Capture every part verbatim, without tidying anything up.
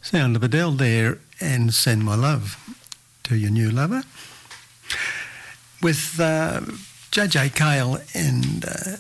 Sound of Adele there, and Send My Love to Your New Lover. With uh, J J Cale and uh,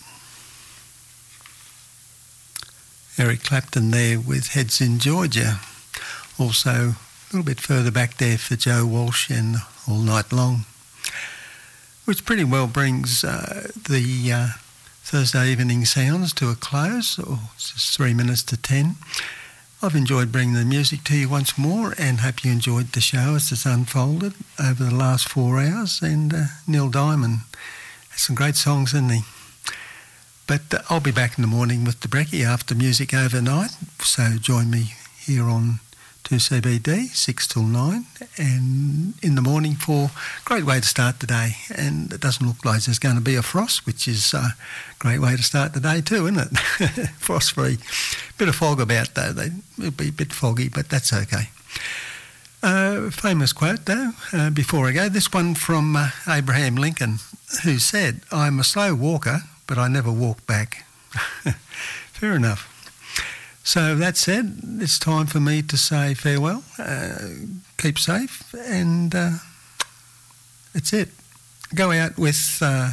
Eric Clapton there with Heads in Georgia. Also a little bit further back there for Joe Walsh and All Night Long, which pretty well brings uh, the uh, Thursday evening sounds to a close, or it's just three minutes to ten. I've enjoyed bringing the music to you once more, and hope you enjoyed the show as it's unfolded over the last four hours. And uh, Neil Diamond has some great songs, isn't he? But uh, I'll be back in the morning with the brekkie after music overnight, so join me here on two C B D, six till nine, and in the morning for a great way to start the day. And it doesn't look like there's going to be a frost, which is a great way to start the day too, isn't it? Frost-free. Bit of fog about though, they, it'll be a bit foggy, but that's okay. Uh, famous quote though, uh, before I go, this one from uh, Abraham Lincoln, who said, "I'm a slow walker, but I never walk back." Fair enough. So that said, it's time for me to say farewell, uh, keep safe, and uh, that's it. Go out with uh,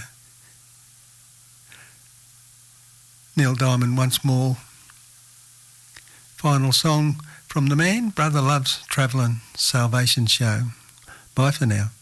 Neil Diamond once more. Final song from the man, Brother Love's Travelling Salvation Show. Bye for now.